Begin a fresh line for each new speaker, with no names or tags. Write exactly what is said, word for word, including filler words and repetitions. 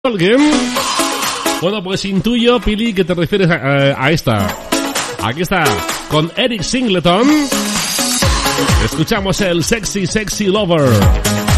¿Alguien? Bueno, pues intuyo, Pili, que te refieres a, a, a esta. Aquí está, con Eric Singleton. Escuchamos el Sexy Sexy Lover.